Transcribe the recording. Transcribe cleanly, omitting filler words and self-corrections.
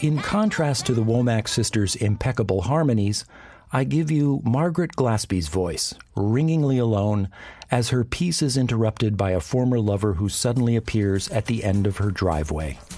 In contrast to the Womack sisters' impeccable harmonies, I give you Margaret Glaspie's voice, ringingly alone, as her piece is interrupted by a former lover who suddenly appears at the end of her driveway.